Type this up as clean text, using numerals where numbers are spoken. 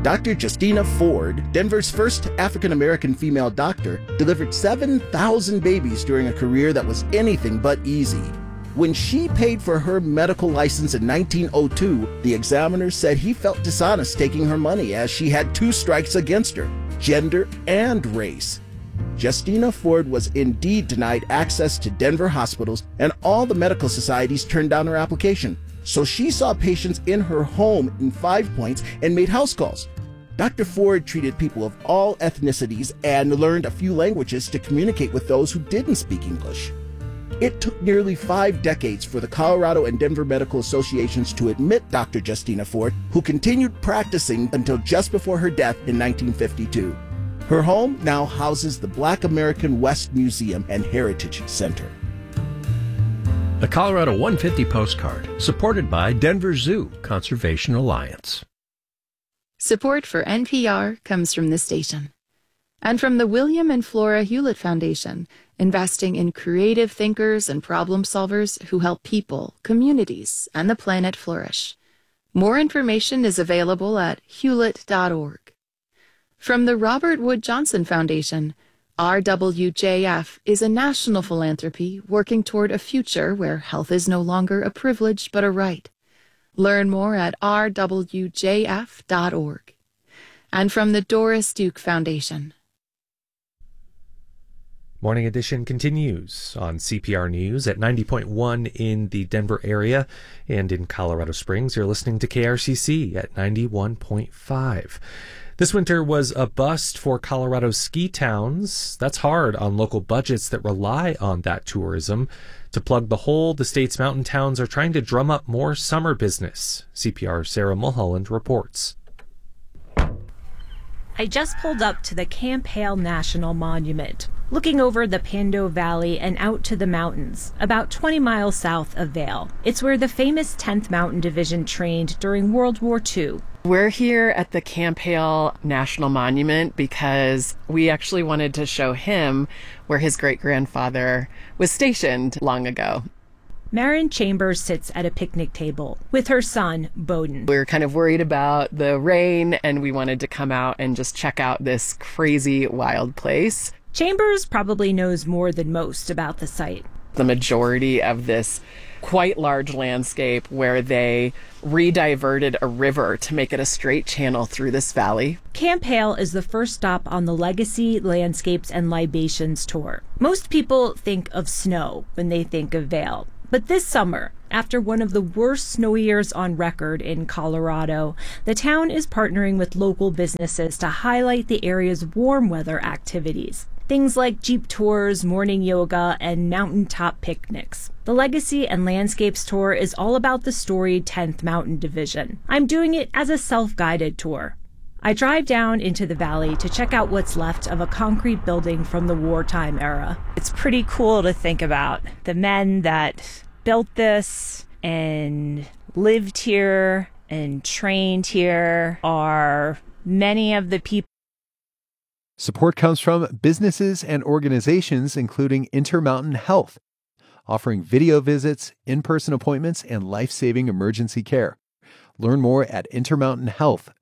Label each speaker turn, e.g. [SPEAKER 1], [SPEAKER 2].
[SPEAKER 1] Dr. Justina Ford, Denver's first African-American female doctor, delivered 7,000 babies during a career that was anything but easy. When she paid for her medical license in 1902, the examiner said he felt dishonest taking her money as she had two strikes against her: gender and race. Justina Ford was indeed denied access to Denver hospitals, and all the medical societies turned down her application. So she saw patients in her home in Five Points and made house calls. Dr. Ford treated people of all ethnicities and learned a few languages to communicate with those who didn't speak English. It took nearly 5 decades for the Colorado and Denver medical associations to admit Dr. Justina Ford, who continued practicing until just before her death in 1952. Her home now houses the Black American West Museum and Heritage Center.
[SPEAKER 2] The Colorado 150 postcard, supported by Denver Zoo Conservation Alliance.
[SPEAKER 3] Support for NPR comes from this station and from the William and Flora Hewlett Foundation, investing in creative thinkers and problem solvers who help people, communities, and the planet flourish. More information is available at hewlett.org. From the Robert Wood Johnson Foundation, RWJF is a national philanthropy working toward a future where health is no longer a privilege but a right. Learn more at rwjf.org. And from the Doris Duke Foundation.
[SPEAKER 4] Morning Edition continues on CPR News at 90.1 in the Denver area, and in Colorado Springs, you're listening to KRCC at 91.5. This winter was a bust for Colorado's ski towns. That's hard on local budgets that rely on that tourism. To plug the hole, the state's mountain towns are trying to drum up more summer business. CPR's Sarah Mulholland reports.
[SPEAKER 5] I just pulled up to the Camp Hale National Monument, looking over the Pando Valley and out to the mountains, about 20 miles south of Vail. It's where the famous 10th Mountain Division trained during World War II.
[SPEAKER 6] We're here at the Camp Hale National Monument because we actually wanted to show him where his great-grandfather was stationed long ago.
[SPEAKER 5] Marin Chambers sits at a picnic table with her son, Bowden.
[SPEAKER 6] We were kind of worried about the rain, and we wanted to come out and just check out this crazy, wild place.
[SPEAKER 5] Chambers probably knows more than most about the site.
[SPEAKER 6] The majority of this quite large landscape where they re-diverted a river to make it a straight channel through this valley.
[SPEAKER 5] Camp Hale is the first stop on the Legacy, Landscapes, and Libations tour. Most people think of snow when they think of Vail. But this summer, after one of the worst snow years on record in Colorado, the town is partnering with local businesses to highlight the area's warm weather activities. Things like Jeep tours, morning yoga, and mountaintop picnics. The Legacy and Landscapes tour is all about the storied 10th Mountain Division. I'm doing it as a self-guided tour. I drive down into the valley to check out what's left of a concrete building from the wartime era. It's pretty cool to think about. The men that built this and lived here and trained here are many of the people.
[SPEAKER 7] Support comes from businesses and organizations including Intermountain Health, offering video visits, in-person appointments, and life-saving emergency care. Learn more at intermountainhealth.org.